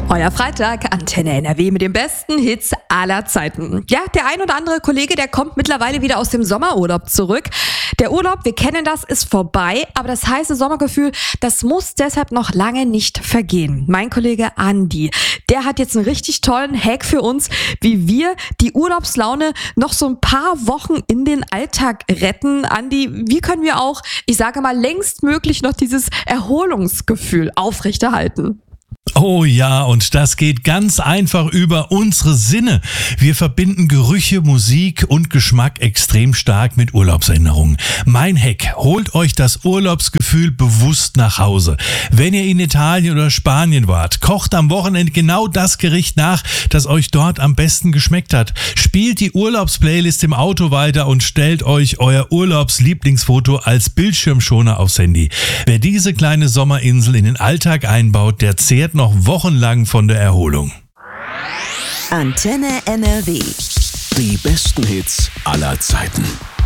Euer Freitag, Antenne NRW mit den besten Hits aller Zeiten. Ja, der ein oder andere Kollege, der kommt mittlerweile wieder aus dem Sommerurlaub zurück. Der Urlaub, wir kennen das, ist vorbei, aber das heiße Sommergefühl, das muss deshalb noch lange nicht vergehen. Mein Kollege Andi, der hat jetzt einen richtig tollen Hack für uns, wie wir die Urlaubslaune noch so ein paar Wochen in den Alltag retten. Andi, wie können wir auch, ich sage mal, längstmöglich noch dieses Erholungsgefühl aufrechterhalten? Oh ja, und das geht ganz einfach über unsere Sinne. Wir verbinden Gerüche, Musik und Geschmack extrem stark mit Urlaubserinnerungen. Mein Hack: holt euch das Urlaubsgefühl bewusst nach Hause. Wenn ihr in Italien oder Spanien wart, kocht am Wochenende genau das Gericht nach, das euch dort am besten geschmeckt hat. Spielt die Urlaubsplaylist im Auto weiter und stellt euch euer Urlaubslieblingsfoto als Bildschirmschoner aufs Handy. Wer diese kleine Sommerinsel in den Alltag einbaut, der zehrt noch wochenlang von der Erholung. Antenne NRW. Die besten Hits aller Zeiten.